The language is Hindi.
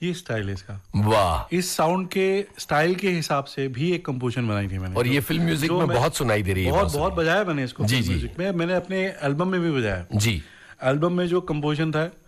ये स्टाइल है इसका। वाह, इस साउंड के स्टाइल के हिसाब से भी एक कंपोजिशन बनाई थी मैंने। और ये फिल्म म्यूजिक में बहुत सुनाई दे रही है। बहुत बजाया मैंने इसको जी, म्यूजिक में, मैंने अपने एल्बम में भी बजाया। जी, एल्बम में जो कंपोजिशन था